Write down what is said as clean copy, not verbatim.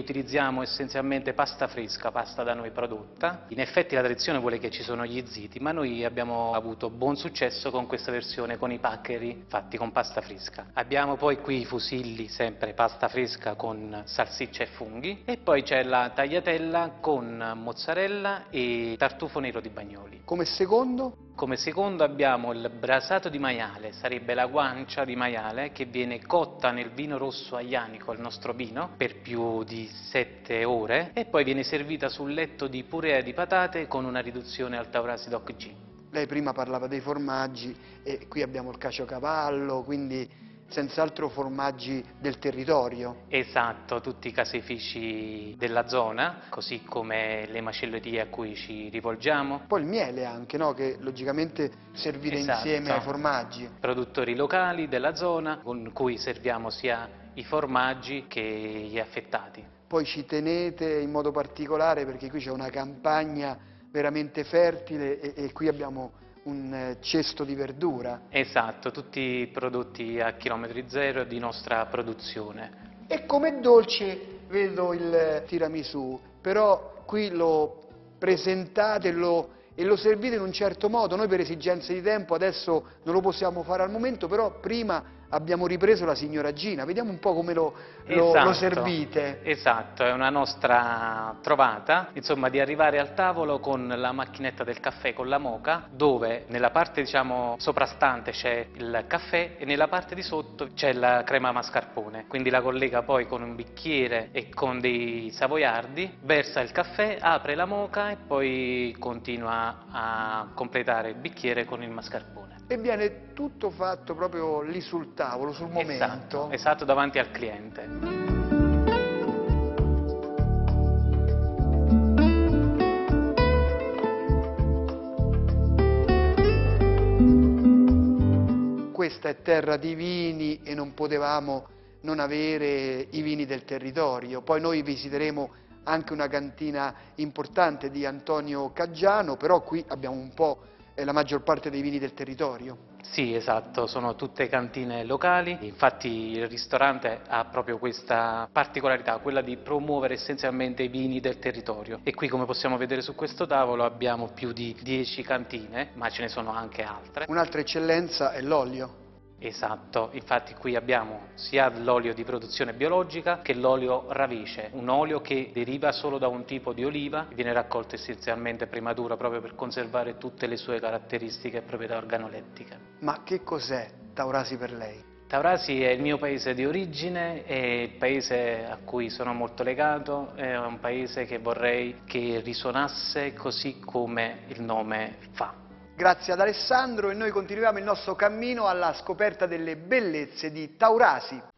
utilizziamo essenzialmente pasta fresca, pasta da noi prodotta. In effetti la tradizione vuole che ci sono gli ziti, ma noi abbiamo avuto buon successo con questa versione, con i paccheri fatti con pasta fresca. Abbiamo poi qui i fusilli, sempre pasta fresca con salsiccia e funghi, e poi c'è la tagliatella con mozzarella e tartufo nero di Bagnoli. Come secondo? Come secondo abbiamo il brasato di maiale, sarebbe la guancia di maiale che viene cotta nel vino rosso aglianico, il nostro vino, per più di 7 ore e poi viene servita sul letto di purea di patate con una riduzione al Taurasi Doc G. Lei prima parlava dei formaggi e qui abbiamo il caciocavallo, quindi senz'altro formaggi del territorio. Esatto, tutti i caseifici della zona, così come le macellerie a cui ci rivolgiamo. Poi il miele anche, no? Che logicamente servire insieme ai formaggi. Produttori locali della zona con cui serviamo sia i formaggi che gli affettati. Poi ci tenete in modo particolare perché qui c'è una campagna veramente fertile e qui abbiamo un cesto di verdura. Esatto, tutti prodotti a chilometri zero di nostra produzione. E come dolce vedo il tiramisù, però qui lo presentate e lo servite in un certo modo. Noi per esigenze di tempo adesso non lo possiamo fare al momento, però prima abbiamo ripreso la signoraggina. Vediamo un po' come lo servite. Esatto, è una nostra trovata, insomma, di arrivare al tavolo con la macchinetta del caffè, con la moka, dove nella parte, diciamo, soprastante c'è il caffè e nella parte di sotto c'è la crema mascarpone. Quindi la collega poi con un bicchiere e con dei savoiardi, versa il caffè, apre la moka e poi continua a completare il bicchiere con il mascarpone. E viene tutto fatto proprio lì sul tavolo, sul momento. Esatto, davanti al cliente. Questa è terra di vini e non potevamo non avere i vini del territorio. Poi noi visiteremo anche una cantina importante di Antonio Caggiano, però qui abbiamo un po' la maggior parte dei vini del territorio. Sì, esatto, sono tutte cantine locali, infatti il ristorante ha proprio questa particolarità, quella di promuovere essenzialmente i vini del territorio. E qui, come possiamo vedere su questo tavolo, abbiamo più di 10 cantine, ma ce ne sono anche altre. Un'altra eccellenza è l'olio. Esatto, infatti qui abbiamo sia l'olio di produzione biologica che l'olio ravice, un olio che deriva solo da un tipo di oliva, viene raccolto essenzialmente prematuro proprio per conservare tutte le sue caratteristiche e proprietà organolettiche. Ma che cos'è Taurasi per lei? Taurasi è il mio paese di origine, è il paese a cui sono molto legato, è un paese che vorrei che risuonasse così come il nome fa. Grazie ad Alessandro e noi continuiamo il nostro cammino alla scoperta delle bellezze di Taurasi.